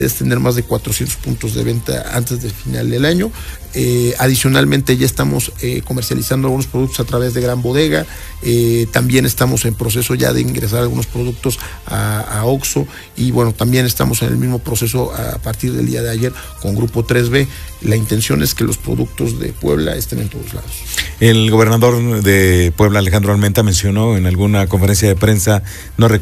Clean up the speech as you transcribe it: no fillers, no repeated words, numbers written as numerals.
es tener más de 400 puntos de venta antes del final del año. Adicionalmente ya estamos comercializando algunos productos a través de Gran Bodega. También estamos en proceso ya de ingresar algunos productos a OXXO, y bueno, también estamos en el mismo proceso a partir del día de ayer con Grupo 3B. La intención es que los productos de Puebla estén en todos lados. El gobernador de Puebla, Alejandro Armenta, mencionó en alguna conferencia de prensa, no